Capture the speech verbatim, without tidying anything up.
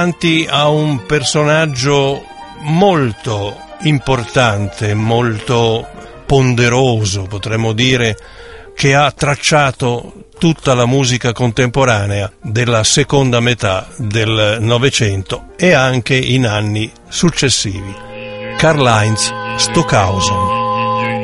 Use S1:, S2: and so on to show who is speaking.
S1: davanti a un personaggio molto importante, molto ponderoso, potremmo dire, che ha tracciato tutta la musica contemporanea della seconda metà del Novecento e anche in anni successivi. Karlheinz Stockhausen.